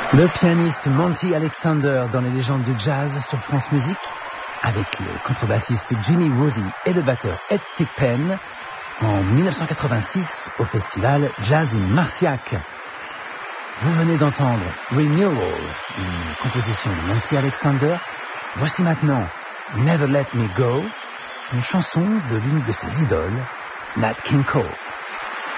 Le pianiste Monty Alexander dans les légendes du jazz sur France Musique, avec le contrebassiste Jimmy Woody et le batteur Ed Thigpen, en 1986 au festival Jazz in Marciac. Vous venez d'entendre Renewal, une composition de Monty Alexander. Voici maintenant Never Let Me Go, une chanson de l'une de ses idoles, Nat King Cole.